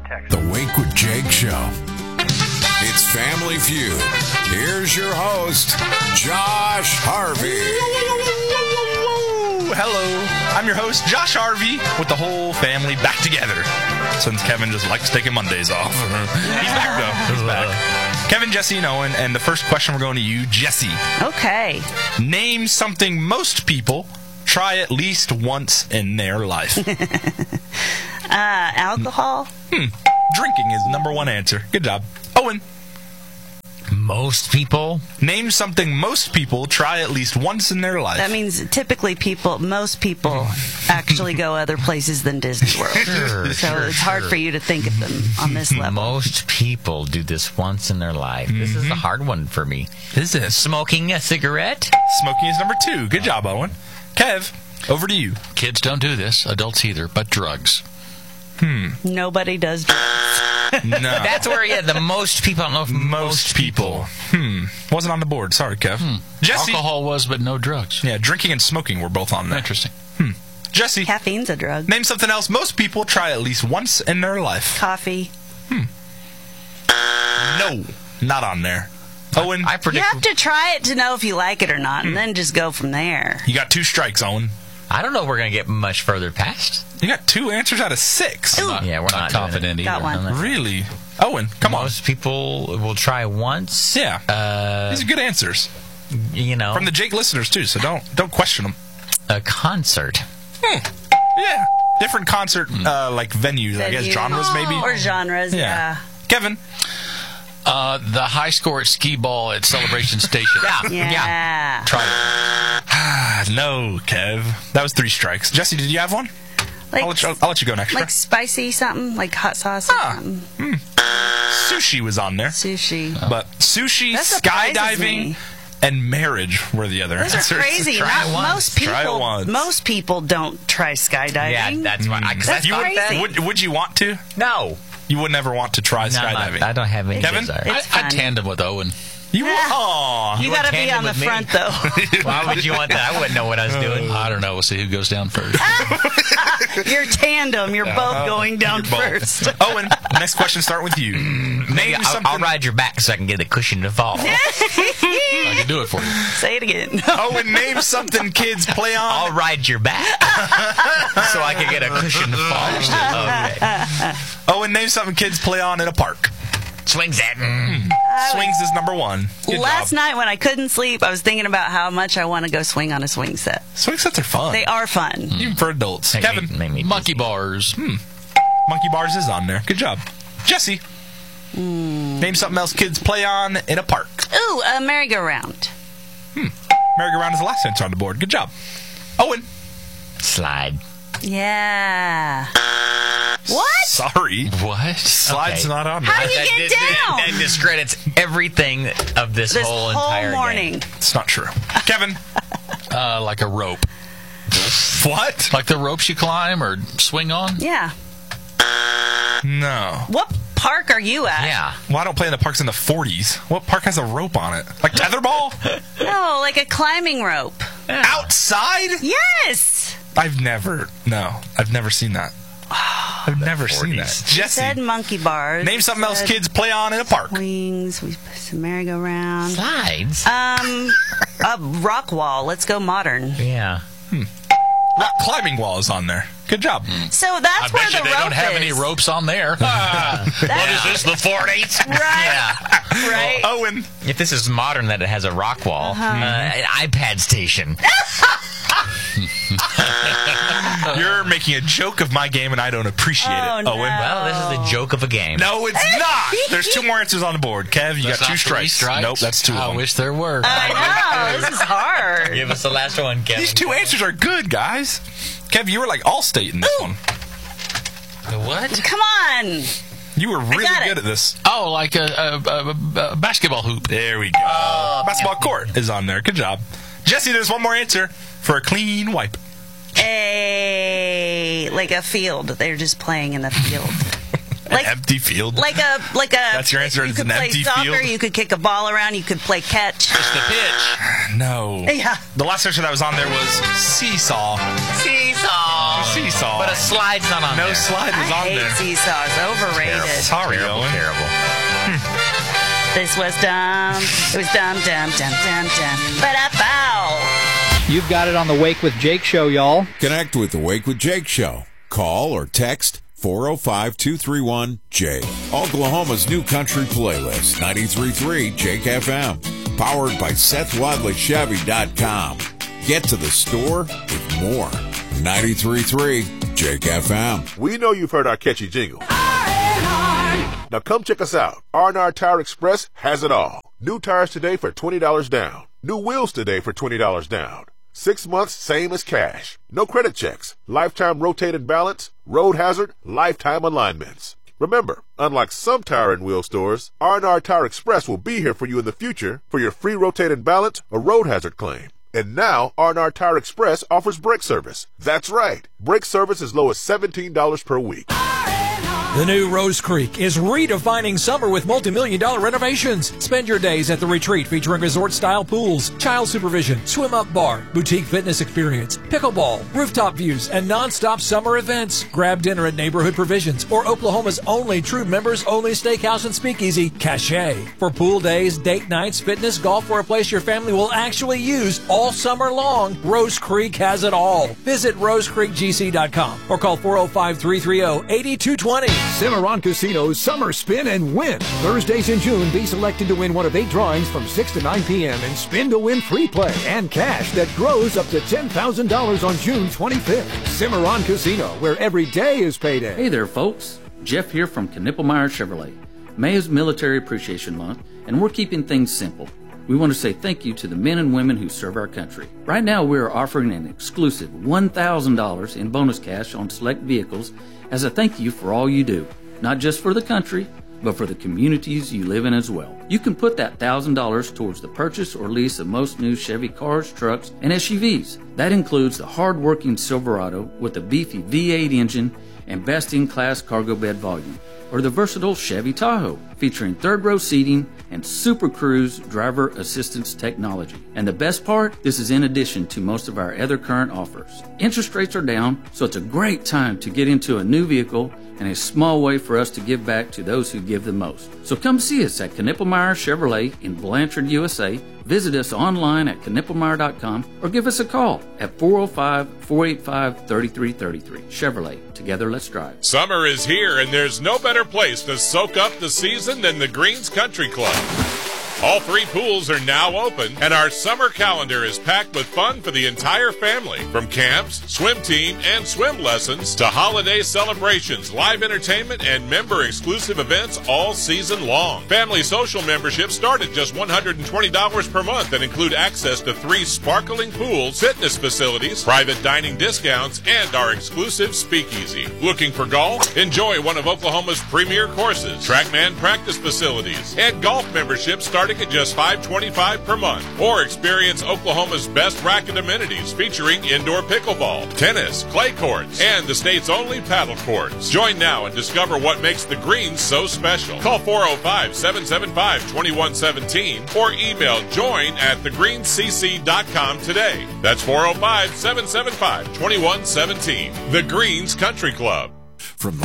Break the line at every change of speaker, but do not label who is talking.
The Wake with Jake Show. It's Family Feud. Here's your host, Josh Harvey.
Hello, I'm your host, Josh Harvey, with the whole family back together. Since Kevin just likes taking Mondays off. He's back, though. He's back. Kevin, Jesse, and Owen, and the first question we're going to you, Jesse.
Okay.
Name something most people try at least once in their life.
Alcohol?
Drinking is the number one answer. Good job. Owen.
Most people?
Name something most people try at least once in their life.
That means typically most people actually go other places than Disney World. So it's hard for you to think of them on this level.
Most people do this once in their life. This is a hard one for me.
Is it?
Smoking a cigarette?
Smoking is number 2. Good job, Owen. Kev, over to you.
Kids don't do this, adults either, but drugs.
Nobody does drugs.
No.
That's where, the most people. I don't know if
Most people. Wasn't on the board. Sorry, Kev. Jesse.
Alcohol was, but no drugs.
Yeah, drinking and smoking were both on there.
Interesting.
Jesse.
Caffeine's a drug.
Name something else most people try at least once in their life.
Coffee.
No, not on there. Owen,
I
You
predict.
have to try it to know if you like it or not, and then just go from there.
you got 2 strikes, Owen.
I don't know if we're going to get much further past.
You got 2 answers out of 6.
Ooh.
Yeah, we're not
confident
doing
Got
either.
one.
Really? Owen, come
Most people will try once.
on. Yeah. These are good answers. From the Jake listeners, too, so don't question them.
A concert.
Yeah. Different concert, like venues, I guess.
Venue.
Genres, maybe?
Or genres, yeah.
Kevin.
The high score at skee ball at Celebration Station.
Yeah.
Try it.
No, Kev. That was 3 strikes. Jesse, did you have one?
Like,
I'll let you go next.
like spicy something, like hot sauce or something.
Sushi was on there.
Sushi.
But sushi,
That surprises
skydiving,
me.
and marriage were the other
Those
answers.
are crazy.
Try it
Not
once.
Try it once.
most people don't try skydiving.
Yeah, that's why.
That's crazy.
Would you want to?
No.
You would never want to try skydiving.
I don't have any
Kevin?
desire.
It's
I
fun.
tandem with Owen.
You
Yeah.
Aw.
You gotta be
tandem
on the
with me.
front, though.
Why would you want that? I wouldn't know what I was doing.
I don't know. We'll see who goes down first.
You're tandem. You're both going down
Both.
first.
Owen, next question start with you. Name something.
I'll ride your back so I can get the cushion to fall.
I can do it for you.
Say it again.
Owen, name something kids play on.
I'll ride your back so I can get a cushion to fall. Okay.
Owen, name something kids play on in a park.
Swing set.
Swings is number 1. Good
Last
job.
night when I couldn't sleep, I was thinking about how much I want to go swing on a swing set.
Swing sets are fun.
They are fun.
Even for adults. Kevin,
Monkey bars.
Monkey bars is on there. Good job. Jesse, name something else kids play on in a park.
Ooh, a merry-go-round.
Merry-go-round is the last answer on the board. Good job. Owen.
Slide.
Yeah. What?
Sorry.
What?
Slide's
Okay.
not on there.
How do you get down?
That discredits everything of this whole entire
morning.
game.
It's not true. Kevin.
Like a rope.
What?
Like the ropes you climb or swing on?
Yeah.
No.
What park are you at?
Yeah.
Well, I don't play in the parks in the 40s. What park has a rope on it? Like tetherball?
No, like a climbing rope.
Outside?
Yes.
I've never seen that. I've never seen that.
Said
Jesse,
monkey bars.
name something else
Said
kids play on in a park.
Swings. We some merry-go-round.
Slides?
A rock wall. Let's go modern.
Yeah.
Rock climbing wall is on there. Good job.
So
I
that's where
bet you
the
they
rope
don't have
is.
any ropes on there. What is this, the 40s?
Right.
Yeah.
Right.
Owen.
If this is modern that it has a rock wall, an iPad station.
You're making a joke of my game, and I don't appreciate
Oh,
it,
no.
Owen.
Well, this is the joke of a game.
No, it's not. There's 2 more answers on the board. Kev, you
That's
got
not
2
three
strikes. Nope, that's 2 of
I
them.
wish there were.
I know. This is hard.
Give us the last one, Kevin.
These 2 answers are good, guys. Kev, you were like Allstate in this one.
What?
Come on.
You were really
got it.
good at this.
Oh, like a basketball hoop.
There we go. Basketball court is on there. Good job. Jesse, there's 1 more answer for a clean wipe.
Like a field. They're just playing in the field.
An empty field.
Like a.
That's your answer,
You
it's
could
an
play
empty
soccer.
field?
You could kick a ball around. You could play catch.
Just the pitch.
No.
Yeah.
The last answer that was on there was seesaw.
Seesaw.
Seesaw. seesaw.
But a slide's not on
No
there.
slide was
I
on
hate
there.
seesaws. Overrated.
Sorry,
Terrible,
Owen.
terrible.
This was dumb. It was dumb. Ba-da-bow.
You've got it on the Wake with Jake show, y'all.
Connect with the Wake with Jake show. Call or text 405-231-JAKE. Oklahoma's new country playlist, 93.3 Jake FM. Powered by SethWadleyChevy.com. Get to the store with more. 93.3 Jake FM.
We know you've heard our catchy jingle. Now come check us out. R&R Tire Express has it all. New tires today for $20 down. New wheels today for $20 down. 6 months, same as cash. No credit checks. Lifetime rotated balance, road hazard, lifetime alignments. Remember, unlike some tire and wheel stores, R&R Tire Express will be here for you in the future for your free rotated balance or road hazard claim. And now, R&R Tire Express offers brake service. That's right. Brake service as low as $17 per week.
The new Rose Creek is redefining summer with multi-million-dollar renovations. Spend your days at the retreat featuring resort-style pools, child supervision, swim-up bar, boutique fitness experience, pickleball, rooftop views, and non-stop summer events. Grab dinner at Neighborhood Provisions or Oklahoma's only true members-only steakhouse and speakeasy, Cache. For pool days, date nights, fitness, golf, or a place your family will actually use all summer long, Rose Creek has it all. Visit rosecreekgc.com or call 405-330-8220.
Cimarron Casino's Summer Spin and Win. Thursdays in June, be selected to win one of 8 drawings from 6 to 9 p.m. and spin to win free play and cash that grows up to $10,000 on June 25th. Cimarron Casino, where every day is payday.
Hey there, folks. Jeff here from Knippelmeyer Chevrolet. May is Military Appreciation Month, and we're keeping things simple. We want to say thank you to the men and women who serve our country. Right now, we are offering an exclusive $1,000 in bonus cash on select vehicles as a thank you for all you do, not just for the country, but for the communities you live in as well. You can put that $1,000 towards the purchase or lease of most new Chevy cars, trucks, and SUVs. That includes the hard-working Silverado with a beefy V8 engine and best-in-class cargo bed volume, or the versatile Chevy Tahoe, featuring third-row seating and Super Cruise driver assistance technology. And the best part, this is in addition to most of our other current offers. Interest rates are down, so it's a great time to get into a new vehicle and a small way for us to give back to those who give the most. So come see us at Knippelmeyer Chevrolet in Blanchard, USA. Visit us online at knippelmeyer.com or give us a call at 405-485-3333. Chevrolet. Together, let's drive.
Summer is here, and there's no better place to soak up the season than the Greens Country Club. All 3 pools are now open, and our summer calendar is packed with fun for the entire family. From camps, swim team, and swim lessons to holiday celebrations, live entertainment, and member-exclusive events all season long. Family social memberships start at just $120 per month and include access to 3 sparkling pools, fitness facilities, private dining discounts, and our exclusive speakeasy. Looking for golf? Enjoy one of Oklahoma's premier courses, TrackMan practice facilities, and golf memberships starting at just $525 per month. Or experience Oklahoma's best racket amenities featuring indoor pickleball, tennis, clay courts, and the state's only paddle courts. Join now and discover what makes the Greens so special. Call 405-775-2117 or email join@thegreenscc.com today. That's 405-775-2117. The Greens Country Club.
From the